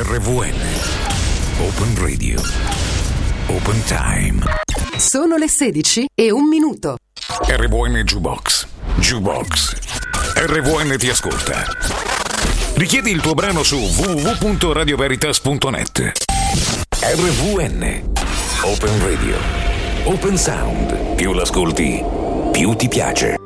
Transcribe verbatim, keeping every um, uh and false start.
R V N. Open Radio. Open Time. Sono le sedici e un minuto. R V N Jukebox. Jukebox. R V N ti ascolta. Richiedi il tuo brano su w w w punto radio veritas punto net. R V N. Open Radio. Open Sound. Più l'ascolti, più ti piace.